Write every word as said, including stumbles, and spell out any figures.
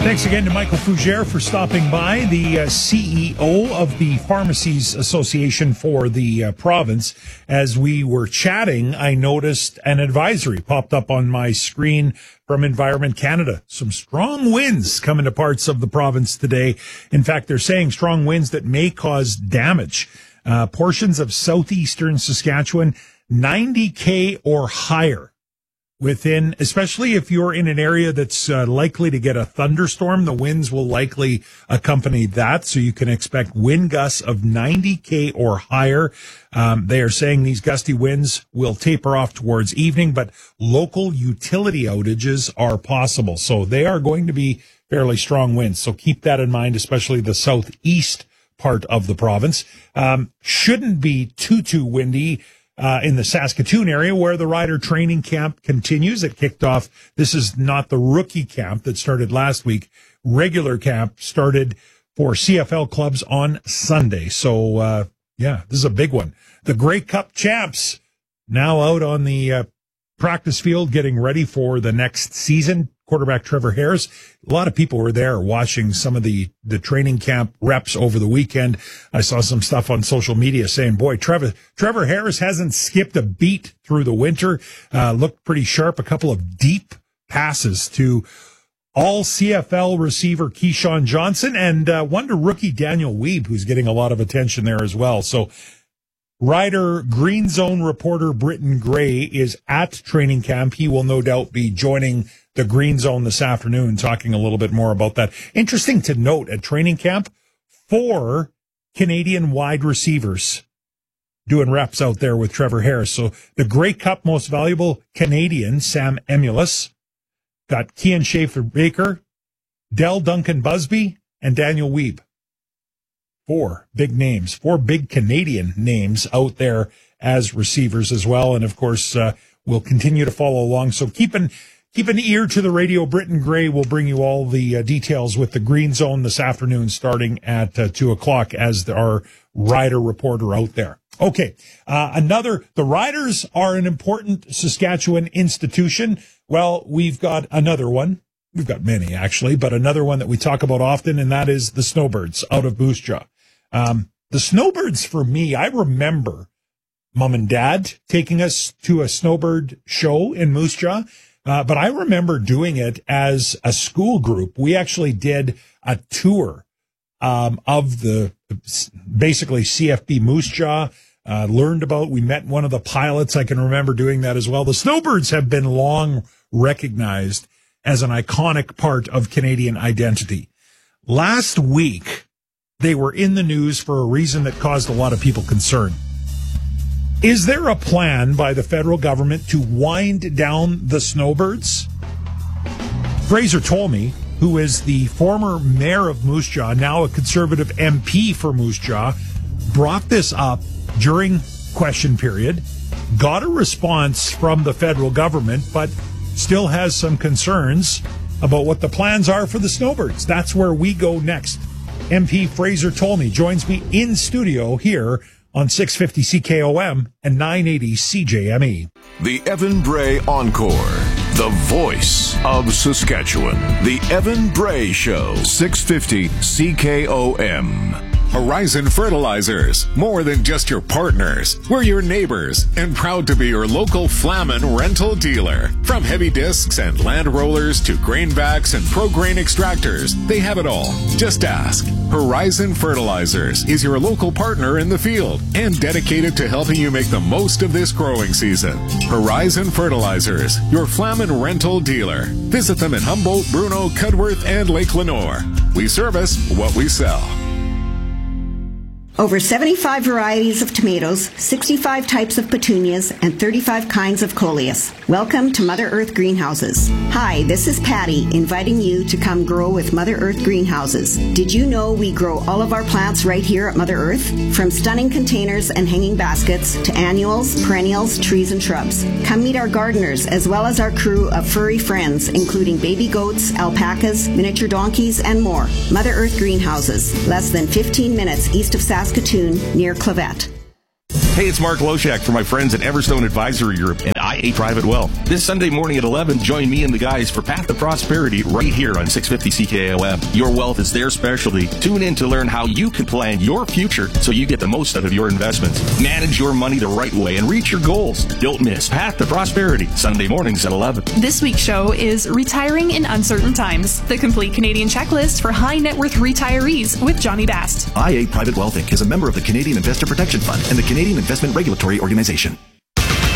Thanks again to Michael Fougere for stopping by, the uh, C E O of the Pharmacies Association for the uh, province. As we were chatting, I noticed an advisory popped up on my screen from Environment Canada. Some strong winds coming to parts of the province today. In fact, they're saying strong winds that may cause damage. Uh, portions of southeastern Saskatchewan, ninety K or higher. Within, especially if you're in an area that's uh, likely to get a thunderstorm, the winds will likely accompany that. So you can expect wind gusts of ninety K or higher. Um, they are saying these gusty winds will taper off towards evening, but local utility outages are possible. So they are going to be fairly strong winds. So keep that in mind, especially the southeast part of the province. Um, shouldn't be too, too windy. Uh, in the Saskatoon area where the rider training camp continues. It kicked off. This is not the rookie camp that started last week. Regular camp started for C F L clubs on Sunday. So, uh, yeah, this is a big one. The Grey Cup champs now out on the uh, practice field getting ready for the next season. Quarterback Trevor Harris. A lot of people were there watching some of the, the training camp reps over the weekend. I saw some stuff on social media saying, boy, Trevor, Trevor Harris hasn't skipped a beat through the winter. Uh, looked pretty sharp. A couple of deep passes to all C F L receiver Keyshawn Johnson and uh, one to rookie Daniel Weeb, who's getting a lot of attention there as well. So Rider Green Zone reporter Britton Gray is at training camp. He will no doubt be joining the Green Zone this afternoon, talking a little bit more about that. Interesting to note at training camp, four Canadian wide receivers doing reps out there with Trevor Harris. So the Grey Cup most valuable Canadian, Sam Emulus, got Kian Schaefer-Baker, Dell Duncan Busby, and Daniel Weeb. Four big names, four big Canadian names out there as receivers as well. And of course, uh, we'll continue to follow along. So keep an, keep an ear to the radio. Britton Gray will bring you all the uh, details with the Green Zone this afternoon, starting at uh, two o'clock as the, our rider reporter out there. Okay. Uh, another, the Riders are an important Saskatchewan institution. Well, we've got another one. We've got many actually, but another one that we talk about often, and that is the Snowbirds out of Moose Jaw. Um, the Snowbirds for me, I remember Mom and Dad taking us to a Snowbird show in Moose Jaw. Uh, but I remember doing it as a school group. We actually did a tour, um, of the basically C F B Moose Jaw, uh, learned about, we met one of the pilots. I can remember doing that as well. The Snowbirds have been long recognized as an iconic part of Canadian identity. Last week, they were in the news for a reason that caused a lot of people concern. Is there a plan by the federal government to wind down the Snowbirds? Fraser Tolmie, who is the former mayor of Moose Jaw, now a Conservative M P for Moose Jaw, brought this up during question period, got a response from the federal government, but still has some concerns about what the plans are for the Snowbirds. That's where we go next. M P Fraser Tolmie joins me in studio here on six fifty C K O M and nine eighty C J M E. The Evan Bray Encore, the voice of Saskatchewan. The Evan Bray Show, six fifty C K O M. Horizon Fertilizers, more than just your partners. We're your neighbors and proud to be your local Flamin rental dealer. From heavy discs and land rollers to grainbacks and pro-grain extractors, they have it all. Just ask. Horizon Fertilizers is your local partner in the field and dedicated to helping you make the most of this growing season. Horizon Fertilizers, your Flamin rental dealer. Visit them in Humboldt, Bruno, Cudworth, and Lake Lenore. We service what we sell. Over seventy-five varieties of tomatoes, sixty-five types of petunias, and thirty-five kinds of coleus. Welcome to Mother Earth Greenhouses. Hi, this is Patty, inviting you to come grow with Mother Earth Greenhouses. Did you know we grow all of our plants right here at Mother Earth? From stunning containers and hanging baskets to annuals, perennials, trees, and shrubs. Come meet our gardeners as well as our crew of furry friends, including baby goats, alpacas, miniature donkeys, and more. Mother Earth Greenhouses, less than fifteen minutes east of Saskatoon. Saskatoon, near Clavette. Hey, it's Mark Loshak from my friends at Everstone Advisory Group, and I I A Private Wealth. This Sunday morning at eleven, join me and the guys for Path to Prosperity right here on six fifty C K O M. Your wealth is their specialty. Tune in to learn how you can plan your future so you get the most out of your investments. Manage your money the right way and reach your goals. Don't miss Path to Prosperity, Sunday mornings at eleven. This week's show is Retiring in Uncertain Times, the complete Canadian checklist for high net worth retirees with Johnny Bast. I A Private Wealth Incorporated is a member of the Canadian Investor Protection Fund and the Canadian Investment Regulatory Organization.